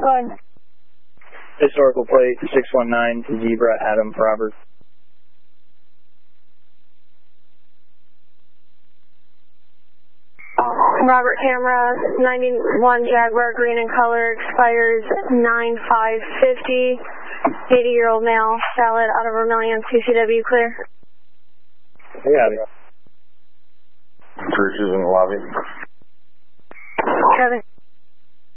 Fine. Historical plate 619 Zebra Adam Robert. Robert Camera, 91 Jaguar, green in color, expires 9/5/50. 80-year-old male, valid out of Vermilion, CCW clear. Yeah. Church is in the lobby. Kevin.